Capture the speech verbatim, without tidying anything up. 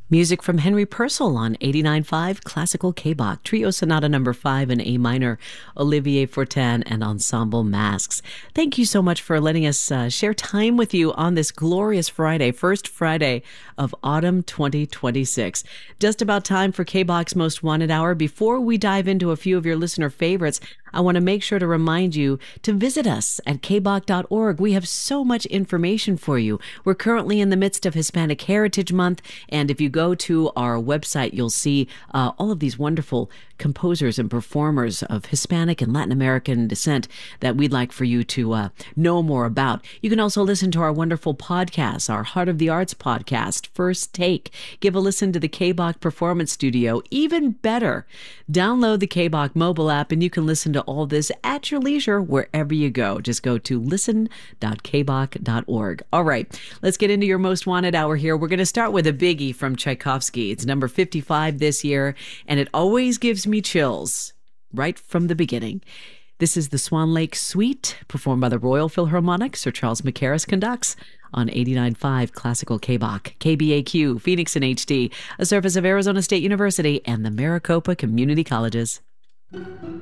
Music from Henry Purcell on eighty-nine point five Classical K-Bach, Trio Sonata number five in A minor, Olivier Fortin and Ensemble Masques. Thank you so much for letting us uh, share time with you on this glorious Friday, first Friday of autumn twenty twenty-six. Just about time for K-Bach's Most Wanted Hour. Before we dive into a few of your listener favorites, I want to make sure to remind you to visit us at k bach dot org. We have so much information for you. We're currently in the midst of Hispanic Heritage Month, and if you go to our website, you'll see uh, all of these wonderful composers and performers of Hispanic and Latin American descent that we'd like for you to uh, know more about. You can also listen to our wonderful podcasts, our Heart of the Arts podcast, First Take. Give a listen to the K-Bach Performance Studio. Even better, download the K-Bach mobile app and you can listen to all this at your leisure wherever you go. Just go to listen dot k bach dot org. All right, let's get into your Most Wanted Hour here. We're going to start with a biggie from Tchaikovsky. It's number fifty-five this year, and it always gives me chills right from the beginning. This is the Swan Lake Suite, performed by the Royal Philharmonic. Sir Charles Mackerras conducts on eighty-nine point five Classical K-Bach, K B A Q, Phoenix in H D, a service of Arizona State University and the Maricopa Community Colleges.